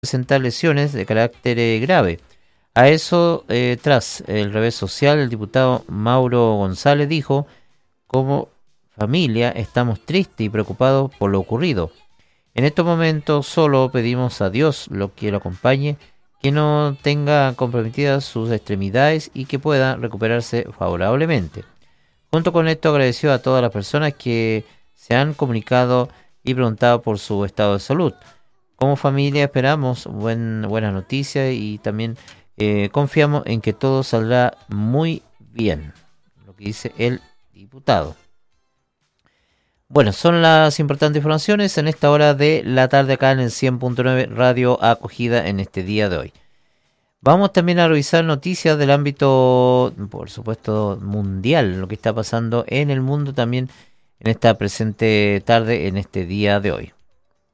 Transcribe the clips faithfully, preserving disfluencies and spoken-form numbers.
presentar lesiones de carácter eh, grave. A eso, eh, tras el revés social, el diputado Mauro González dijo: como familia estamos tristes y preocupados por lo ocurrido. En estos momentos solo pedimos a Dios lo que lo acompañe, que no tenga comprometidas sus extremidades y que pueda recuperarse favorablemente. Junto con esto agradeció a todas las personas que se han comunicado y preguntado por su estado de salud. Como familia esperamos buen, buenas noticias y también eh, confiamos en que todo saldrá muy bien, lo que dice el diputado. Bueno, son las importantes informaciones en esta hora de la tarde acá en el cien punto nueve Radio Acogida en este día de hoy. Vamos también a revisar noticias del ámbito, por supuesto, mundial, lo que está pasando en el mundo también en esta presente tarde, en este día de hoy.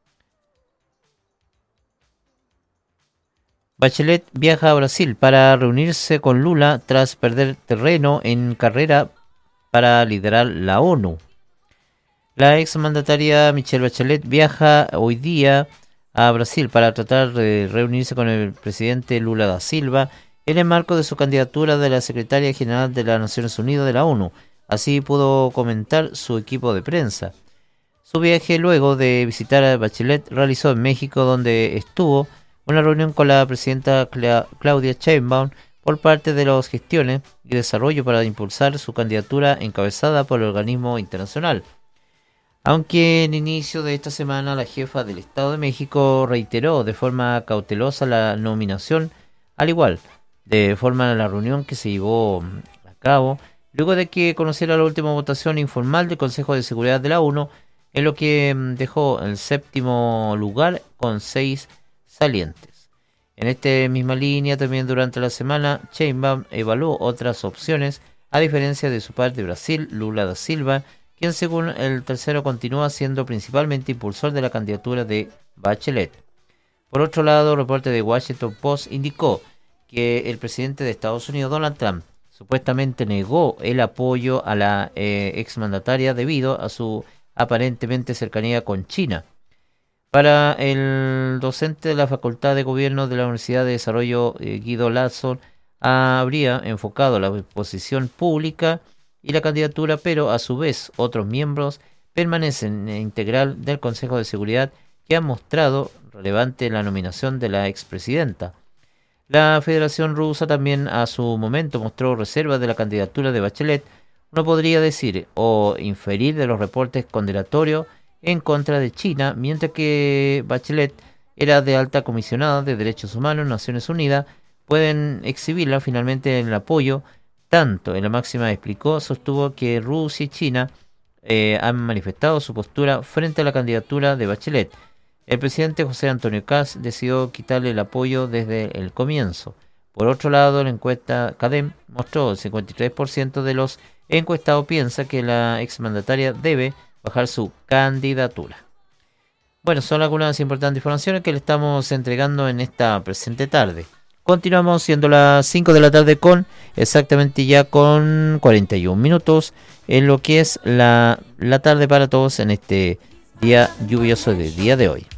Bachelet viaja a Brasil para reunirse con Lula tras perder terreno en carrera para liderar la ONU. La exmandataria Michelle Bachelet viaja hoy día a Brasil para tratar de reunirse con el presidente Lula da Silva en el marco de su candidatura de la secretaria general de las Naciones Unidas de la ONU. Así pudo comentar su equipo de prensa. Su viaje, luego de visitar a Bachelet, realizó en México, donde estuvo una reunión con la presidenta Cla- Claudia Sheinbaum por parte de las gestiones y desarrollo para impulsar su candidatura encabezada por el organismo internacional. Aunque en inicio de esta semana la jefa del Estado de México reiteró de forma cautelosa la nominación, al igual de forma la reunión que se llevó a cabo luego de que conociera la última votación informal del Consejo de Seguridad de la ONU, en lo que dejó el séptimo lugar con seis salientes. En esta misma línea, también durante la semana, Sheinbaum evaluó otras opciones, a diferencia de su par de Brasil, Lula da Silva, quien según el tercero continúa siendo principalmente impulsor de la candidatura de Bachelet. Por otro lado, el reporte de Washington Post indicó que el presidente de Estados Unidos, Donald Trump, supuestamente negó el apoyo a la eh, exmandataria debido a su aparentemente cercanía con China. Para el docente de la Facultad de Gobierno de la Universidad de Desarrollo, eh, Guido Lazo, habría enfocado la posición pública y la candidatura, pero a su vez otros miembros permanecen integral del Consejo de Seguridad que han mostrado relevante la nominación de la expresidenta. La Federación Rusa también a su momento mostró reservas de la candidatura de Bachelet, uno podría decir o inferir de los reportes condenatorios en contra de China, mientras que Bachelet era de alta comisionada de Derechos Humanos en Naciones Unidas, pueden exhibirla finalmente en el apoyo. Tanto en la máxima explicó, sostuvo que Rusia y China eh, han manifestado su postura frente a la candidatura de Bachelet. El presidente José Antonio Kast decidió quitarle el apoyo desde el comienzo. Por otro lado, la encuesta CADEM mostró que el cincuenta y tres por ciento de los encuestados piensa que la exmandataria debe bajar su candidatura. Bueno, son algunas importantes informaciones que le estamos entregando en esta presente tarde. Continuamos siendo las cinco de la tarde con exactamente ya con cuarenta y un minutos en lo que es la, la tarde para todos en este día lluvioso del día de hoy.